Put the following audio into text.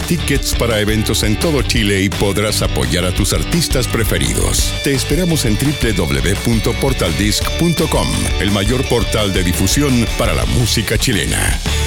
tickets para eventos en todo Chile y podrás apoyar a tus artistas preferidos. Te esperamos en www.portaldisc.com, el mayor portal de difusión para la música chilena.